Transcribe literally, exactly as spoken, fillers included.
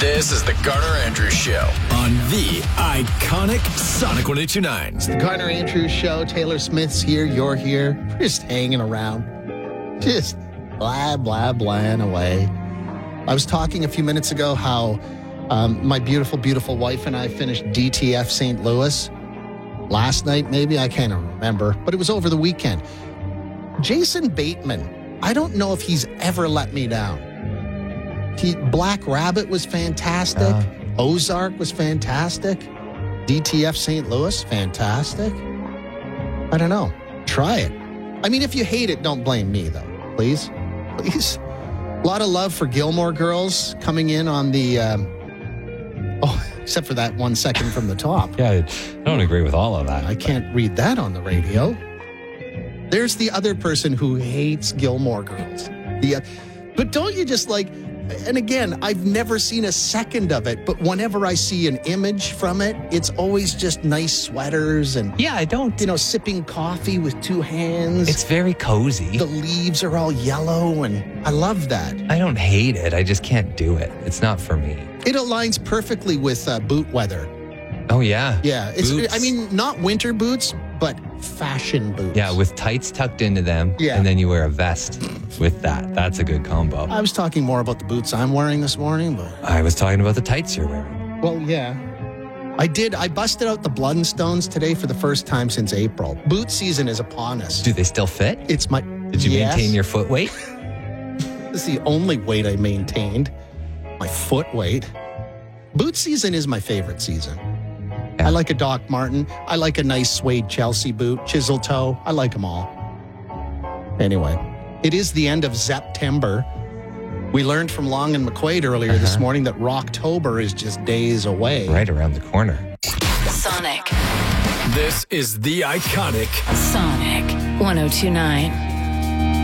This is the Garner Andrews Show on the iconic Sonic one oh two point nine. It's the Garner Andrews Show. Taylor Smith's here. You're here. We're just hanging around. Just blah, blah, blahing away. I was talking a few minutes ago how um, my beautiful, beautiful wife and I finished D T F Saint Louis last night, maybe. I can't remember. But it was over the weekend. Jason Bateman, I don't know if he's ever let me down. He, Black Rabbit was fantastic. Uh, Ozark was fantastic. D T F Saint Louis, fantastic. I don't know. Try it. I mean, if you hate it, don't blame me, though. Please. Please. A lot of love for Gilmore Girls coming in on the... Um, oh, except for that one second from the top. Yeah, I don't agree with all of that. I can't read that on the radio. There's the other person who hates Gilmore Girls. The, uh, but don't you just like... And again, I've never seen a second of it, but whenever I see an image from it, it's always just nice sweaters and... Yeah, I don't... You know, sipping coffee with two hands. It's very cozy. The leaves are all yellow, and I love that. I don't hate it. I just can't do it. It's not for me. It aligns perfectly with uh, boot weather. Oh, yeah. Yeah. It's, I mean, not winter boots, but fashion boots. Yeah, with tights tucked into them, yeah. And then you wear a vest with that. That's a good combo. I was talking more about the boots I'm wearing this morning, but... I was talking about the tights you're wearing. Well, yeah. I did. I busted out the Bloodstones today for the first time since April. Boot season is upon us. Do they still fit? It's my... Did you yes. maintain your foot weight? This is the only weight I maintained. My foot weight. Boot season is my favorite season. Yeah. I like a Doc Marten. I like a nice suede Chelsea boot, chisel toe. I like them all. Anyway, it is the end of September. We learned from Long and McQuaid earlier uh-huh. this morning that Rocktober is just days away. Right around the corner. Sonic. This is the iconic Sonic one oh two point nine.